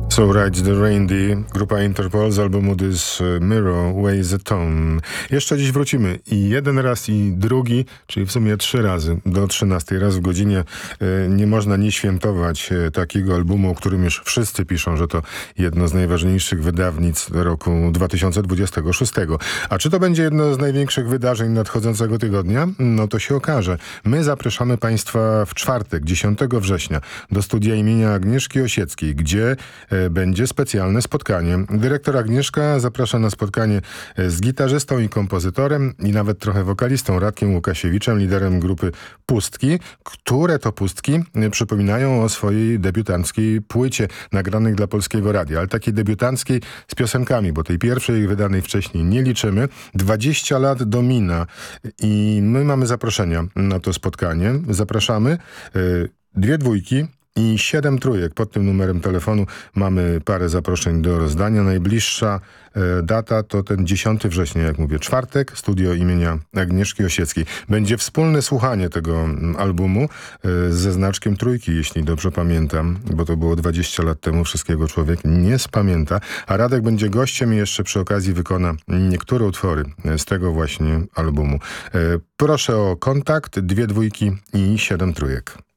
So Rides the Reindeer, grupa Interpol z albumu This Mirror Weighs a Ton. Jeszcze dziś wrócimy i jeden raz i drugi, czyli w sumie 3 razy, do 13 raz w godzinie. Nie można nie świętować takiego albumu, o którym już wszyscy piszą, że to jedno z najważniejszych wydawnictw roku 2026. A czy to będzie jedno z największych wydarzeń nadchodzącego tygodnia? No to się okaże. My zapraszamy Państwa w czwartek, 10 września, do studia imienia Agnieszki Osieckiej, gdzie będzie specjalne spotkanie. Dyrektor Agnieszka zaprasza na spotkanie z gitarzystą i kompozytorem i nawet trochę wokalistą Radkiem Łukasiewiczem, liderem grupy Pustki, które to Pustki przypominają o swojej debiutanckiej płycie nagranej dla Polskiego Radia, ale takiej debiutanckiej z piosenkami, bo tej pierwszej wydanej wcześniej nie liczymy. 20 lat do mina i my mamy zaproszenia na to spotkanie. Zapraszamy 2 dwójki i 7 trójek. Pod tym numerem telefonu mamy parę zaproszeń do rozdania. Najbliższa data to ten 10 września, jak mówię, czwartek, studio imienia Agnieszki Osieckiej. Będzie wspólne słuchanie tego albumu ze znaczkiem trójki, jeśli dobrze pamiętam, bo to było 20 lat temu, wszystkiego człowiek nie spamięta. A Radek będzie gościem i jeszcze przy okazji wykona niektóre utwory z tego właśnie albumu. Proszę o kontakt, 2 dwójki i 7 trójek.